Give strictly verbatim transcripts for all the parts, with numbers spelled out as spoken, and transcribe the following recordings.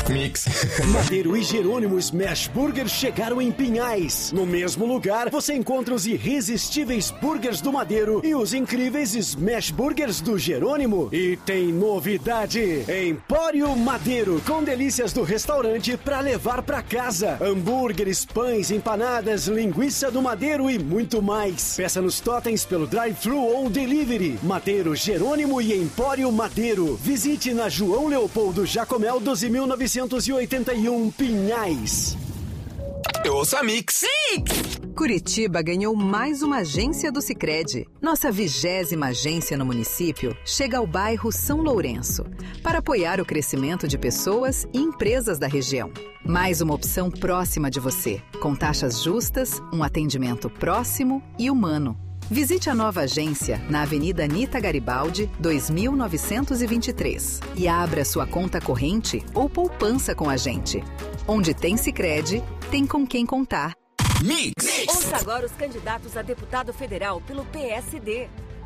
Mix. Madeiro e Jerônimo Smash Burger chegaram em Pinhais. No mesmo lugar, você encontra os irresistíveis burgers do Madeiro e os incríveis Smash Burgers do Jerônimo. E tem novidade: Empório Madeiro, com delícias do restaurante pra levar pra casa. Hambúrgueres, pães, empanadas, linguiça do Madeiro e muito mais. Peça nos totens pelo drive-thru ou delivery. Madeiro, Jerônimo e Empório Madeiro. Visite na João Leopoldo Jacomel, doze mil novecentos e oitenta e um, Pinhais. Eu ouço a Mix. Mix! Curitiba ganhou mais uma agência do Sicredi. Nossa vigésima agência no município chega ao bairro São Lourenço para apoiar o crescimento de pessoas e empresas da região. Mais uma opção próxima de você, com taxas justas, um atendimento próximo e humano. Visite a nova agência na Avenida Anita Garibaldi, dois mil novecentos e vinte e três e abra sua conta corrente ou poupança com a gente. Onde tem Sicredi, tem com quem contar. Mix! Ouça agora os candidatos a deputado federal pelo P S D.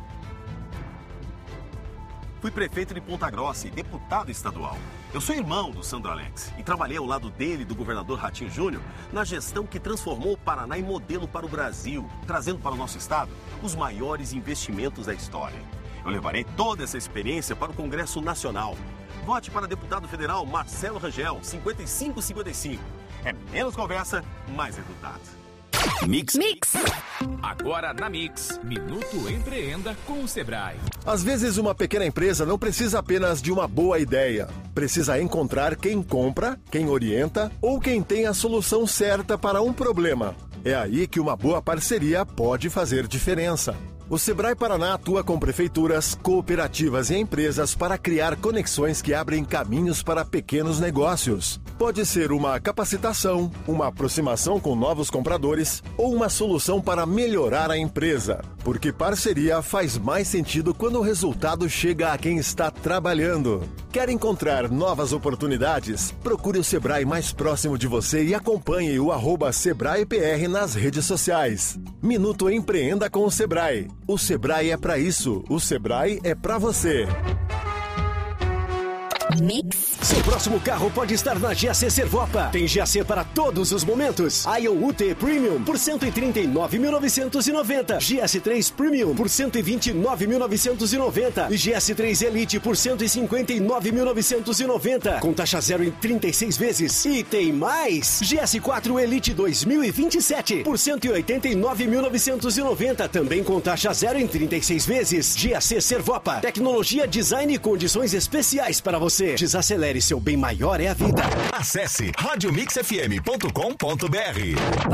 Fui prefeito de Ponta Grossa e deputado estadual. Eu sou irmão do Sandro Alex e trabalhei ao lado dele e do governador Ratinho Júnior na gestão que transformou o Paraná em modelo para o Brasil, trazendo para o nosso estado os maiores investimentos da história. Eu levarei toda essa experiência para o Congresso Nacional. Vote para deputado federal Marcelo Rangel, cinquenta e cinco cinquenta e cinco. É menos conversa, mais resultado. Mix. Mix! Agora na Mix, Minuto Empreenda com o Sebrae. Às vezes uma pequena empresa não precisa apenas de uma boa ideia. Precisa encontrar quem compra, quem orienta ou quem tem a solução certa para um problema. É aí que uma boa parceria pode fazer diferença. O Sebrae Paraná atua com prefeituras, cooperativas e empresas para criar conexões que abrem caminhos para pequenos negócios. Pode ser uma capacitação, uma aproximação com novos compradores ou uma solução para melhorar a empresa. Porque parceria faz mais sentido quando o resultado chega a quem está trabalhando. Quer encontrar novas oportunidades? Procure o Sebrae mais próximo de você e acompanhe o arroba SebraePR nas redes sociais. Minuto Empreenda com o Sebrae. O Sebrae é pra isso. O Sebrae é pra você. Mix. Seu próximo carro pode estar na G A C Servopa. Tem G A C para todos os momentos. I O U T Premium por cento e trinta e nove mil novecentos e noventa. G S três Premium por cento e vinte e nove mil novecentos e noventa. E G S três Elite por cento e cinquenta e nove mil novecentos e noventa. Com taxa zero em trinta e seis vezes. E tem mais! G S quatro Elite dois mil e vinte e sete por cento e oitenta e nove mil novecentos e noventa. Também com taxa zero em trinta e seis vezes. G A C Servopa. Tecnologia, design e condições especiais para você. Desacelere, seu bem maior é a vida. Acesse rádio mix f m ponto com ponto b r.